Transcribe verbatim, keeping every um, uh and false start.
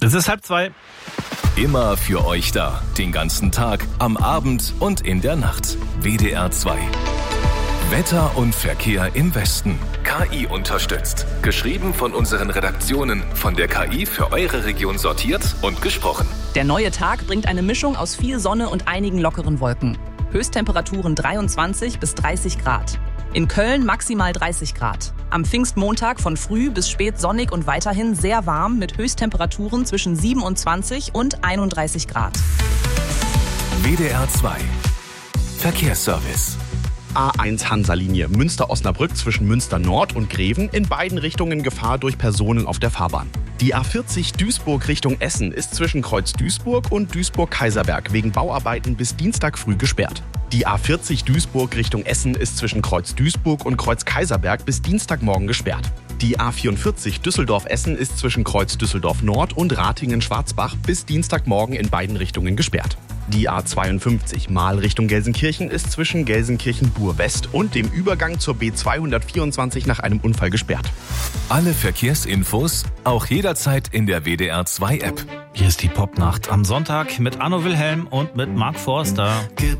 Es ist halb zwei. Immer für euch da. Den ganzen Tag, am Abend und in der Nacht. W D R zwei. Wetter und Verkehr im Westen. K I unterstützt. Geschrieben von unseren Redaktionen. Von der K I für eure Region sortiert und gesprochen. Der neue Tag bringt eine Mischung aus viel Sonne und einigen lockeren Wolken. Höchsttemperaturen dreiundzwanzig bis dreißig Grad. In Köln maximal dreißig Grad. Am Pfingstmontag von früh bis spät sonnig und weiterhin sehr warm mit Höchsttemperaturen zwischen siebenundzwanzig und einunddreißig Grad. W D R zwei. Verkehrsservice. A eins Hansa-Linie Münster-Osnabrück zwischen Münster Nord und Greven, in beiden Richtungen Gefahr durch Personen auf der Fahrbahn. Die A vierzig Duisburg Richtung Essen ist zwischen Kreuz Duisburg und Duisburg-Kaiserberg wegen Bauarbeiten bis Dienstag früh gesperrt. Die A vierzig Duisburg Richtung Essen ist zwischen Kreuz Duisburg und Kreuz Kaiserberg bis Dienstagmorgen gesperrt. Die A vierundvierzig Düsseldorf-Essen ist zwischen Kreuz Düsseldorf Nord und Ratingen-Schwarzbach bis Dienstagmorgen in beiden Richtungen gesperrt. Die A zweiundfünfzig Mahl Richtung Gelsenkirchen ist zwischen Gelsenkirchen-Bur-West und dem Übergang zur B zweihundertvierundzwanzig nach einem Unfall gesperrt. Alle Verkehrsinfos auch jederzeit in der W D R zwei App. Hier ist die Popnacht am Sonntag mit Anno Wilhelm und mit Mark Forster.